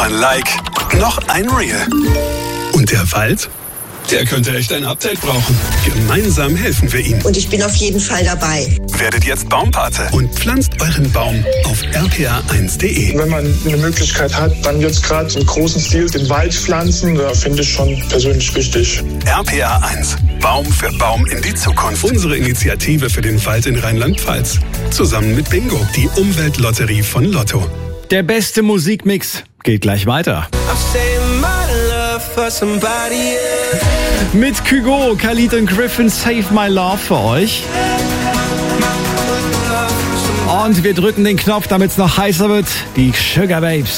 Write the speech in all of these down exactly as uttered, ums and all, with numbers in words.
ein Like, noch ein Reel. Und der Wald? Der könnte echt ein Update brauchen. Gemeinsam helfen wir ihm. Und ich bin auf jeden Fall dabei. Werdet jetzt Baumpate und pflanzt euren Baum auf r p a eins punkt d e. Wenn man eine Möglichkeit hat, dann jetzt gerade im großen Stil den Wald pflanzen, da finde ich schon persönlich wichtig. R P A eins. Baum für Baum in die Zukunft. Unsere Initiative für den Wald in Rheinland-Pfalz. Zusammen mit Bingo, die Umweltlotterie von Lotto. Der beste Musikmix geht gleich weiter. Mit Kygo, Khalid und Griffin, Save My Love für euch. Und wir drücken den Knopf, damit es noch heißer wird. Die Sugar Babes.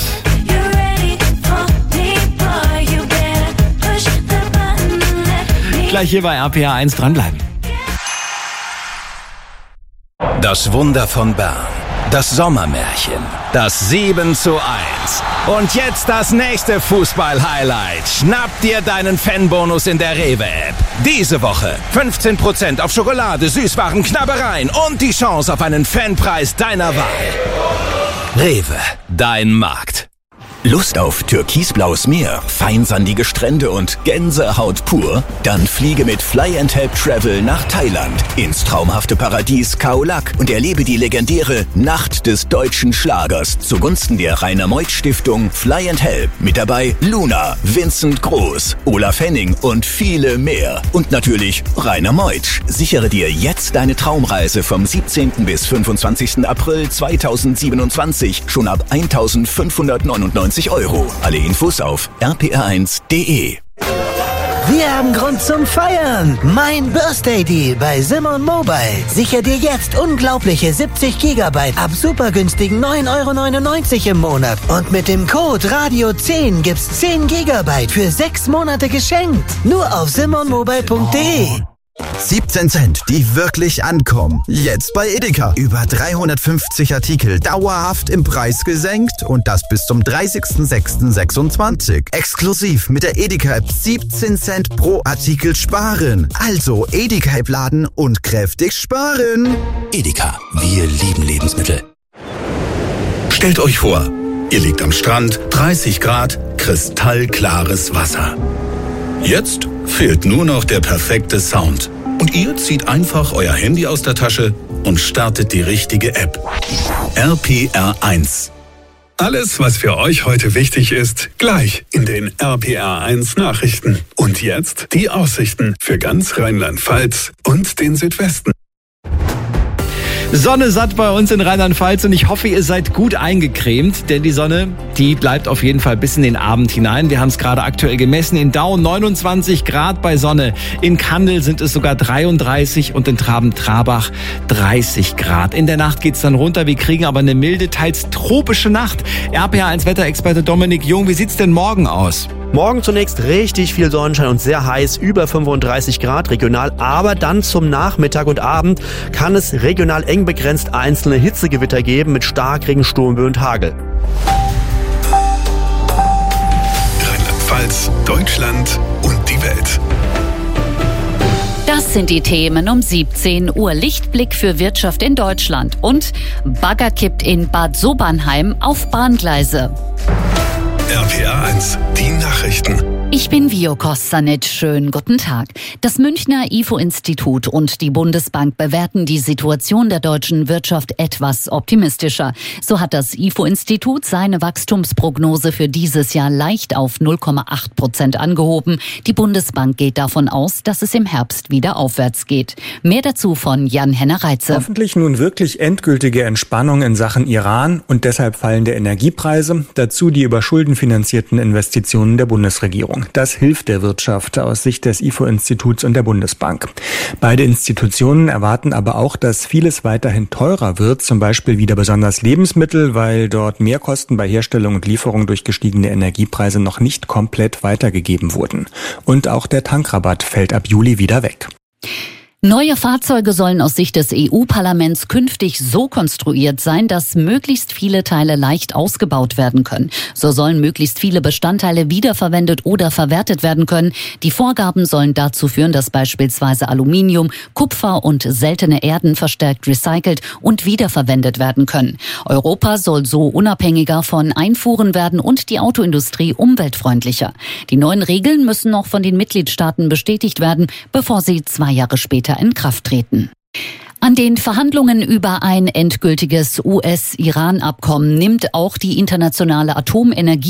Gleich hier bei R P A eins dranbleiben. Das Wunder von Bern. Das Sommermärchen. Das sieben zu eins. Und jetzt das nächste Fußball-Highlight. Schnapp dir deinen Fanbonus in der Rewe-App. Diese Woche fünfzehn Prozent auf Schokolade, Süßwaren, Knabbereien und die Chance auf einen Fanpreis deiner Wahl. Rewe, dein Markt. Lust auf türkisblaues Meer, feinsandige Strände und Gänsehaut pur? Dann fliege mit Fly and Help Travel nach Thailand ins traumhafte Paradies Khao Lak und erlebe die legendäre Nacht des deutschen Schlagers zugunsten der Rainer Meuth Stiftung Fly and Help. Mit dabei Luna, Vincent Groß, Olaf Henning und viele mehr. Und natürlich Rainer Meuth. Sichere dir jetzt deine Traumreise vom siebzehnten bis fünfundzwanzigsten April zweitausendsiebenundzwanzig schon ab eintausendfünfhundertneunundneunzig Euro. Alle Infos auf r p r eins punkt d e. Wir haben Grund zum Feiern. Mein Birthday Deal bei Simon Mobile. Sicher dir jetzt unglaubliche siebzig Gigabyte ab super günstigen neun Euro neunundneunzig im Monat. Und mit dem Code Radio zehn gibt's zehn Gigabyte für sechs Monate geschenkt. Nur auf simon mobile punkt d e. siebzehn Cent, die wirklich ankommen. Jetzt bei Edeka. Über dreihundertfünfzig Artikel dauerhaft im Preis gesenkt und das bis zum dreißigsten sechsten sechsundzwanzig. Exklusiv mit der Edeka-App siebzehn Cent pro Artikel sparen. Also Edeka-App laden und kräftig sparen. Edeka, wir lieben Lebensmittel. Stellt euch vor, ihr liegt am Strand, dreißig Grad, kristallklares Wasser. Jetzt fehlt nur noch der perfekte Sound. Und ihr zieht einfach euer Handy aus der Tasche und startet die richtige App. R P R eins. Alles, was für euch heute wichtig ist, gleich in den R P R eins Nachrichten. Und jetzt die Aussichten für ganz Rheinland-Pfalz und den Südwesten. Sonne satt bei uns in Rheinland-Pfalz und ich hoffe, ihr seid gut eingecremt, denn die Sonne, die bleibt auf jeden Fall bis in den Abend hinein. Wir haben es gerade aktuell gemessen. In Dau neunundzwanzig Grad bei Sonne. In Kandel sind es sogar dreiunddreißig und in Traben-Trabach dreißig Grad. In der Nacht geht's dann runter. Wir kriegen aber eine milde, teils tropische Nacht. R P R eins Wetterexperte Dominik Jung, wie sieht's denn morgen aus? Morgen zunächst richtig viel Sonnenschein und sehr heiß, über fünfunddreißig Grad regional. Aber dann zum Nachmittag und Abend kann es regional eng begrenzt einzelne Hitzegewitter geben mit Starkregen, Sturmböen und Hagel. Rheinland-Pfalz, Deutschland und die Welt. Das sind die Themen um siebzehn Uhr. Lichtblick für Wirtschaft in Deutschland und Bagger kippt in Bad Sobernheim auf Bahngleise. R P R eins, die Nachrichten. Ich bin Vio Kostanic. Schönen guten Tag. Das Münchner I F O-Institut und die Bundesbank bewerten die Situation der deutschen Wirtschaft etwas optimistischer. So hat das I F O-Institut seine Wachstumsprognose für dieses Jahr leicht auf null Komma acht Prozent angehoben. Die Bundesbank geht davon aus, dass es im Herbst wieder aufwärts geht. Mehr dazu von Jan-Henner Reitze. Hoffentlich nun wirklich endgültige Entspannung in Sachen Iran und deshalb fallende Energiepreise. Dazu die über Schulden finanzierten Investitionen der Bundesregierung. Das hilft der Wirtschaft aus Sicht des I F O-Instituts und der Bundesbank. Beide Institutionen erwarten aber auch, dass vieles weiterhin teurer wird, zum Beispiel wieder besonders Lebensmittel, weil dort Mehrkosten bei Herstellung und Lieferung durch gestiegene Energiepreise noch nicht komplett weitergegeben wurden. Und auch der Tankrabatt fällt ab Juli wieder weg. Neue Fahrzeuge sollen aus Sicht des E U-Parlaments künftig so konstruiert sein, dass möglichst viele Teile leicht ausgebaut werden können. So sollen möglichst viele Bestandteile wiederverwendet oder verwertet werden können. Die Vorgaben sollen dazu führen, dass beispielsweise Aluminium, Kupfer und seltene Erden verstärkt recycelt und wiederverwendet werden können. Europa soll so unabhängiger von Einfuhren werden und die Autoindustrie umweltfreundlicher. Die neuen Regeln müssen noch von den Mitgliedstaaten bestätigt werden, bevor sie zwei Jahre später in Kraft treten. An den Verhandlungen über ein endgültiges U S-Iran-Abkommen nimmt auch die internationale Atomenergie